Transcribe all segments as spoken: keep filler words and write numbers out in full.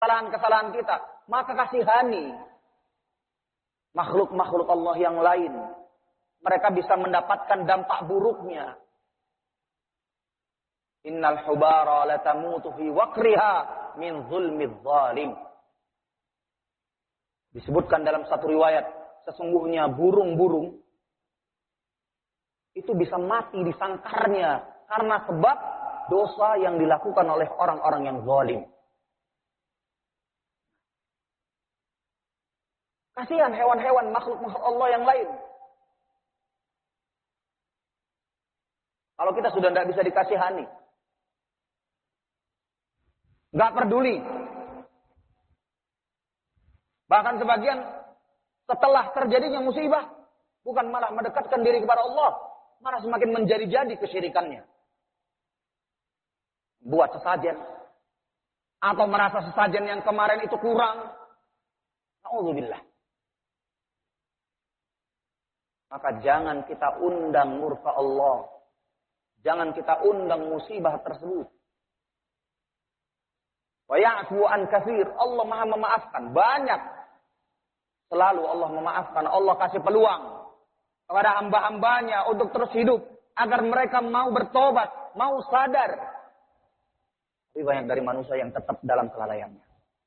kesalahan-kesalahan kita, maka kasihani makhluk-makhluk Allah yang lain. Mereka bisa mendapatkan dampak buruknya. Innal hubara latamutu fi waqriha min zulmiz zalim. Disebutkan dalam satu riwayat, sesungguhnya burung-burung itu bisa mati di sangkarnya karena sebab dosa yang dilakukan oleh orang-orang yang zalim. Kasihan hewan-hewan makhluk-makhluk Allah yang lain. Kalau kita sudah tidak bisa dikasihani, nggak peduli. Bahkan sebagian setelah terjadinya musibah, bukan malah mendekatkan diri kepada Allah, malah semakin menjadi-jadi kesyirikannya. Buat sesajen, atau merasa sesajen yang kemarin itu kurang. Na'udzubillah. Maka jangan kita undang murka Allah. Jangan kita undang musibah tersebut. Wa ya'fu an katsir. Allah Maha memaafkan. Banyak. Selalu Allah memaafkan. Allah kasih peluang kepada hamba-hambanya untuk terus hidup. Agar mereka mau bertobat. Mau sadar. Tapi banyak dari manusia yang tetap dalam kelalaiannya.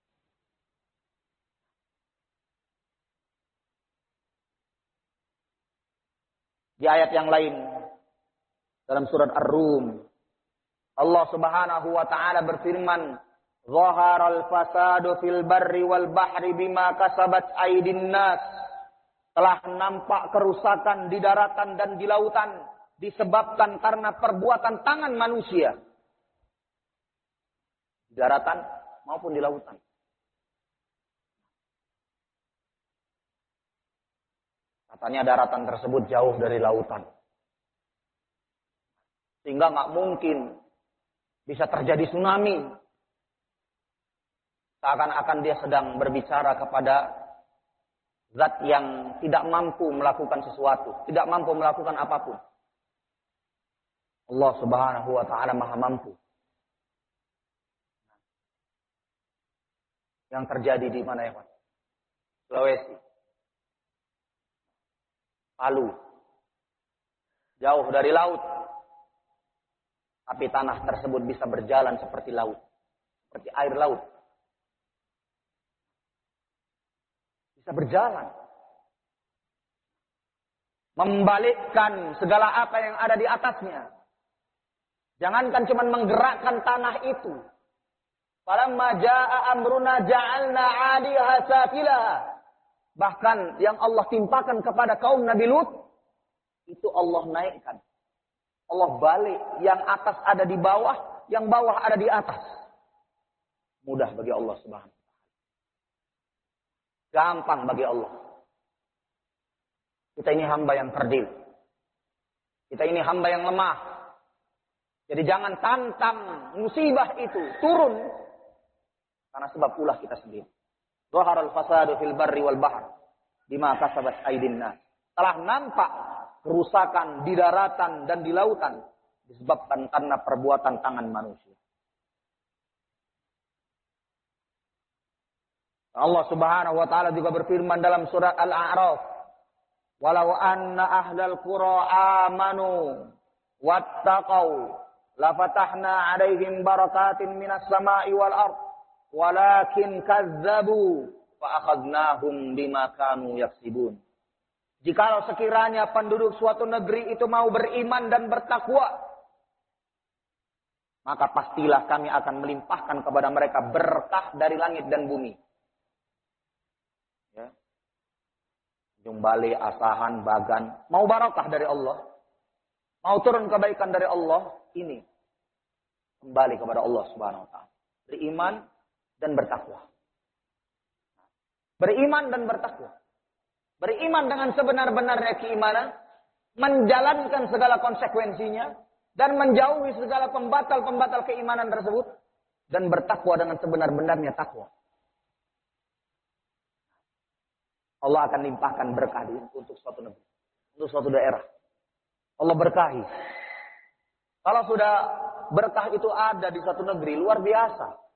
Di ayat yang lain, dalam surat Ar-Rum, Allah Subhanahu wa taala berfirman, "Zaharal fasadu fil barri wal bahri bima kasabat aydin nas." Telah nampak kerusakan di daratan dan di lautan disebabkan karena perbuatan tangan manusia. Di daratan maupun di lautan. Katanya daratan tersebut jauh dari lautan. Sehingga nggak mungkin bisa terjadi tsunami. Seakan-akan dia sedang berbicara kepada zat yang tidak mampu melakukan sesuatu. Tidak mampu melakukan apapun. Allah Subhanahu wa ta'ala maha mampu. Yang terjadi di mana ya Pak? Sulawesi. Palu. Jauh dari laut. Tapi tanah tersebut bisa berjalan seperti laut. Seperti air laut. Bisa berjalan. Membalikkan segala apa yang ada di atasnya. Jangankan cuma menggerakkan tanah itu. Falamma jaa'a amruna ja'alna 'aliyaha safilaha. Bahkan yang Allah timpakan kepada kaum Nabi Lut, itu Allah naikkan. Allah balik, yang atas ada di bawah, yang bawah ada di atas. Mudah bagi Allah Subhanahu wa taala. Gampang bagi Allah. Kita ini hamba yang kerdil. Kita ini hamba yang lemah. Jadi jangan tantang musibah itu turun karena sebab ulah kita sendiri. Zaharal fasadu fil barri wal bahr bima kasabat aydin nas. Telah nampak kerusakan di daratan dan di lautan disebabkan karena perbuatan tangan manusia. Allah Subhanahu wa taala juga berfirman dalam surat Al-A'raf, "Walau anna ahlal qura amanu wattaqau lafatahna 'alaihim barakatin minas sama'i wal ardh walakin kazzabu fa akhadnahum bima kanu yaksibun." Jikalau sekiranya penduduk suatu negeri itu mau beriman dan bertakwa, maka pastilah kami akan melimpahkan kepada mereka berkah dari langit dan bumi. Ya. Jumbali, asahan, bagan, mau barakah dari Allah, mau turun kebaikan dari Allah, ini kembali kepada Allah Subhanahu wa taala. Beriman dan bertakwa. Beriman dan bertakwa. Beriman dengan sebenar-benarnya keimanan, menjalankan segala konsekuensinya, dan menjauhi segala pembatal-pembatal keimanan tersebut, dan bertakwa dengan sebenar-benarnya takwa. Allah akan limpahkan berkah untuk suatu negeri, untuk suatu daerah. Allah berkahi. Kalau sudah berkah itu ada di satu negeri, luar biasa.